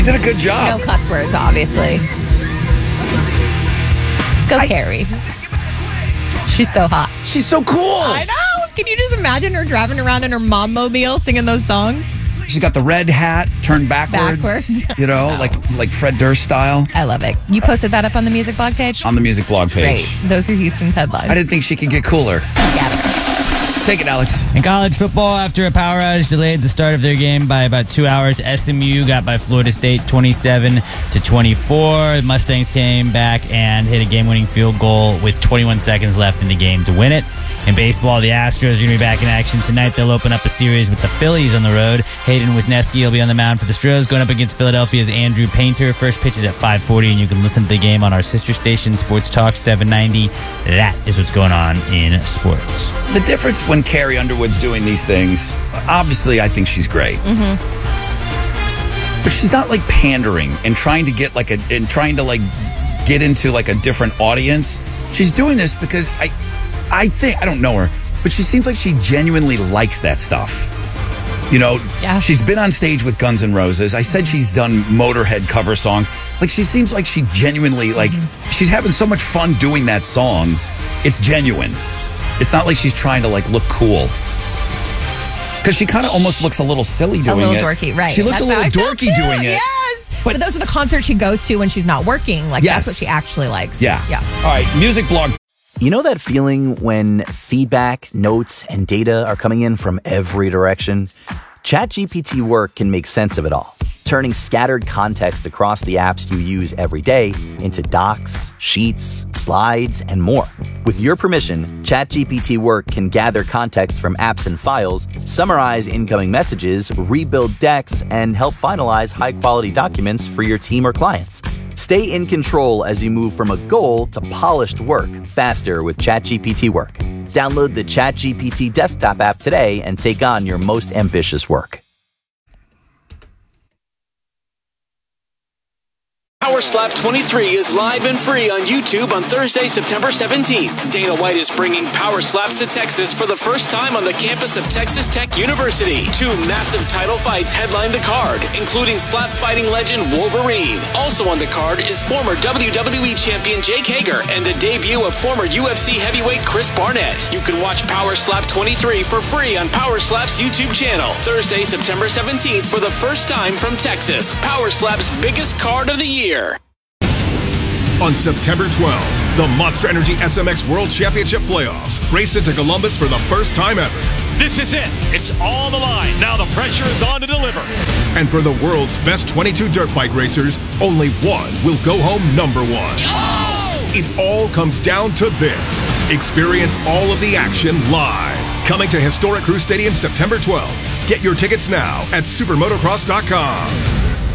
Did a good job. No cuss words, obviously. Go, Carrie. She's so hot. She's so cool. I know. Can you just imagine her driving around in her mom mobile singing those songs? She's got the red hat turned backwards. You know, like Fred Durst style. I love it. You posted that up on the music blog page? On the music blog page. Great. Those are Houston's headlines. I didn't think she could get cooler. Take it, Alex. In college football, after a power outage delayed the start of their game by about 2 hours, SMU got by Florida State 27-24. The Mustangs came back and hit a game-winning field goal with 21 seconds left in the game to win it. In baseball, the Astros are going to be back in action tonight. They'll open up a series with the Phillies on the road. Hayden Wesneski will be on the mound for the Stros, going up against Philadelphia's Andrew Painter. First pitch is at 5:40, and you can listen to the game on our sister station, Sports Talk 790. That is what's going on in sports. The difference when Carrie Underwood's doing these things, obviously, I think she's great. Mm-hmm. But she's not like pandering and trying to get get into like a different audience. She's doing this because I think, I don't know her, but she seems like she genuinely likes that stuff. You know, She's been on stage with Guns N' Roses. I said she's done Motorhead cover songs. Like, she seems like she genuinely, she's having so much fun doing that song. It's genuine. It's not like she's trying to, look cool. Because she kind of almost looks a little silly doing it. A little dorky, right. She looks a little dorky doing it. Yes. But those are the concerts she goes to when she's not working. That's what she actually likes. Yeah. All right, music blog. You know that feeling when feedback, notes, and data are coming in from every direction? ChatGPT Work can make sense of it all, turning scattered context across the apps you use every day into docs, sheets, slides, and more. With your permission, ChatGPT Work can gather context from apps and files, summarize incoming messages, rebuild decks, and help finalize high-quality documents for your team or clients. Stay in control as you move from a goal to polished work faster with ChatGPT Work. Download the ChatGPT desktop app today and take on your most ambitious work. Power Slap 23 is live and free on YouTube on Thursday, September 17th. Dana White is bringing Power Slaps to Texas for the first time on the campus of Texas Tech University. 2 massive title fights headline the card, including slap fighting legend Wolverine. Also on the card is former WWE champion Jake Hager and the debut of former UFC heavyweight Chris Barnett. You can watch Power Slap 23 for free on Power Slap's YouTube channel. Thursday, September 17th for the first time from Texas. Power Slap's biggest card of the year. On September 12th, the Monster Energy SMX World Championship Playoffs race into Columbus for the first time ever. This is it. It's on the line. Now the pressure is on to deliver. And for the world's best 22 dirt bike racers, only one will go home number 1. Oh! It all comes down to this. Experience all of the action live. Coming to historic Crew Stadium September 12th. Get your tickets now at supermotocross.com.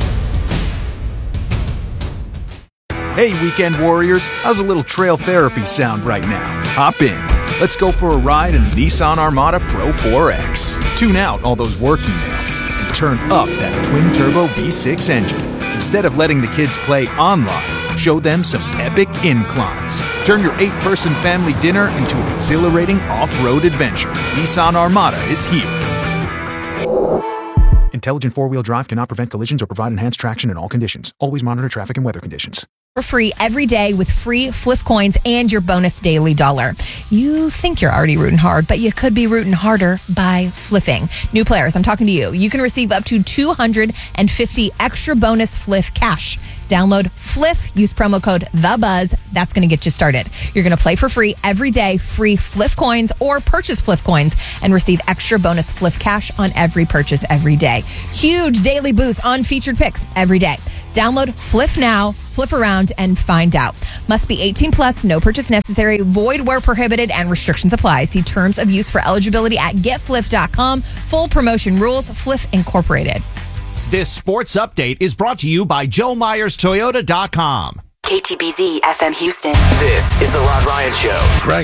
Hey, weekend warriors, how's a little trail therapy sound right now? Hop in. Let's go for a ride in the Nissan Armada Pro 4X. Tune out all those work emails and turn up that twin-turbo V6 engine. Instead of letting the kids play online, show them some epic inclines. Turn your 8-person family dinner into an exhilarating off-road adventure. Nissan Armada is here. Intelligent four-wheel drive cannot prevent collisions or provide enhanced traction in all conditions. Always monitor traffic and weather conditions. For free every day with free Fliff coins and your bonus daily dollar. You think you're already rooting hard, but you could be rooting harder by fliffing. New players, I'm talking to you. You can receive up to 250 extra bonus Fliff cash. Download Fliff, use promo code THEBUZZ. That's going to get you started. You're going to play for free every day, free Fliff coins, or purchase Fliff coins and receive extra bonus Fliff cash on every purchase every day. Huge daily boost on featured picks every day. Download Fliff now, flip around, and find out. Must be 18 plus, no purchase necessary, void where prohibited, and restrictions apply. See terms of use for eligibility at getfliff.com. Full promotion rules, Fliff Incorporated. This sports update is brought to you by JoeMyersToyota.com. KTBZ FM Houston. This is the Rod Ryan Show. Greg.